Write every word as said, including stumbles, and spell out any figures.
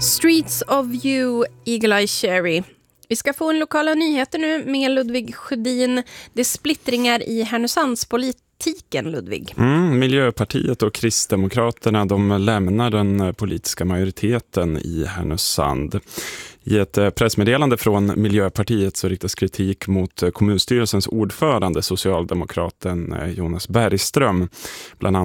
Streets of You, Eagle Eye Cherry. Vi ska få en lokala nyheter nu med Ludvig Sjödin. Det är splittringar i Härnösandspolitiken, Ludvig. Mm, Miljöpartiet och Kristdemokraterna de lämnar den politiska majoriteten i Härnösand. I ett pressmeddelande från Miljöpartiet så riktas kritik mot kommunstyrelsens ordförande, socialdemokraten Jonas Bergström. Bland annat